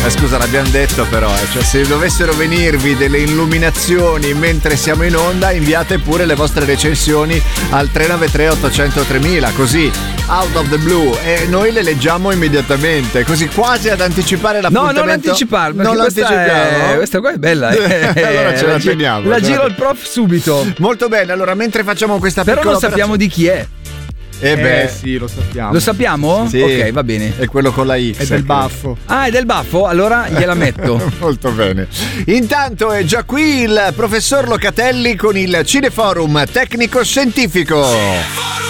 Scusa, l'abbiamo detto però, cioè se dovessero venirvi delle illuminazioni mentre siamo in onda, inviate pure le vostre recensioni al 393 800 3000, così out of the blue, e noi le leggiamo immediatamente, così quasi ad anticipare l'appuntamento. No, non anticipare, perché non l'anticipiamo. questa qua è bella. Allora ce la teniamo. La giro al prof subito. Molto bene, allora mentre facciamo questa però piccola non sappiamo di chi è. Sì, lo sappiamo. Lo sappiamo? Sì. Ok, va bene. È quello con la X. È del baffo. Ah, è del baffo? Allora gliela metto. Molto bene. Intanto è già qui il professor Locatelli con il Cineforum tecnico scientifico.